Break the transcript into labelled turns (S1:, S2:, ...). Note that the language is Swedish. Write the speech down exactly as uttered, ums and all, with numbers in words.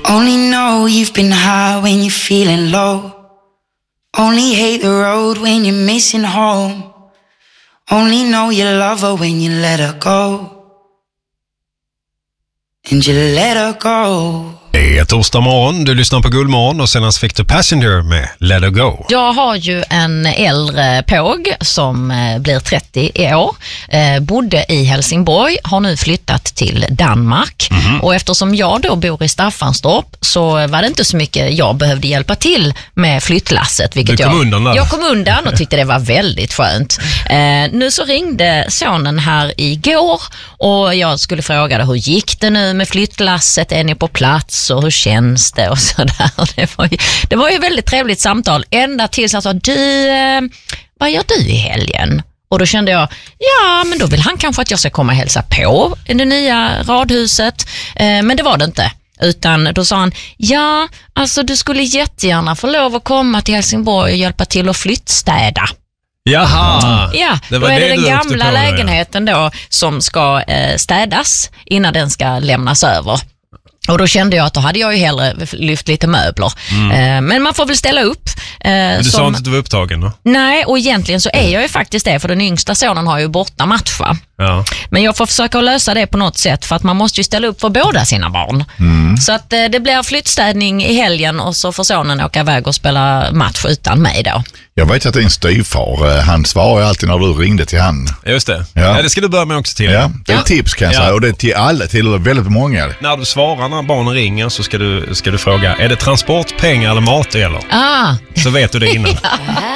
S1: Only know you've been high when you're feeling low. Only hate the road when you're missing home. Only know you love her when you let her go. And you let her go.
S2: Det är torsdag morgon, du lyssnar på Guldmorgon och senast fick du Passenger med Let Her Go.
S3: Jag har ju en äldre påg som blir trettio i år, eh, bodde i Helsingborg, har nu flyttat till Danmark. Mm-hmm. Och eftersom jag då bor i Staffanstorp så var det inte så mycket jag behövde hjälpa till med flyttlasset. Vilket
S2: du kom
S3: jag,
S2: undan där.
S3: Jag kom undan och tyckte det var väldigt skönt. Eh, nu så ringde sonen här igår och jag skulle fråga hur gick det nu med flyttlasset, är ni på plats? Och hur känns det och sådär. Det var ju, det var ju ett väldigt trevligt samtal ända tills han sa, du, eh, vad gör du i helgen? Och då kände jag, ja men då vill han kanske att jag ska komma och hälsa på i det nya radhuset. Eh, men det var det inte. Utan då sa han, ja alltså du skulle jättegärna få lov att komma till Helsingborg och hjälpa till att flyttstäda.
S2: Jaha,
S3: ja,
S2: det var
S3: då är
S2: det
S3: det den
S2: du åkte
S3: gamla
S2: på,
S3: lägenheten då som ska eh, städas innan den ska lämnas över. Och då kände jag att då hade jag ju hellre lyft lite möbler. Mm. Eh, men man får väl ställa upp. Eh,
S2: men du
S3: som...
S2: sa inte att du var upptagen då?
S3: Nej, och egentligen så är jag ju faktiskt det. För den yngsta sonen har ju borta match, va? Ja. Men jag får försöka lösa det på något sätt. För att man måste ju ställa upp för båda sina barn. Mm. Så att eh, det blir flyttstädning i helgen. Och så får sonen åka iväg och spela match utan mig då.
S4: Jag vet att det är en styvfar. Han svarar alltid när du ringde till han.
S2: Just det.
S4: Ja.
S2: Ja, det ska du börja med också till.
S4: Ja, det är ja. tips kan jag säga. Ja. Och det är till alla, till väldigt många.
S2: När du svarar när barnen ringer så ska du, ska du fråga, är det transportpengar eller mat det gäller?
S3: Ah.
S2: Så vet du det innan.
S3: Ja.